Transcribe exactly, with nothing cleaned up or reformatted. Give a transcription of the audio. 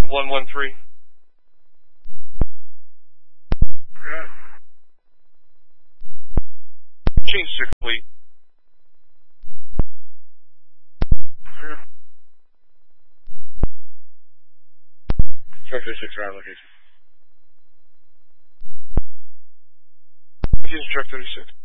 one one three. Yeah. Change to complete. Yeah. Truck thirty-six, drive location. Using truck thirty-six.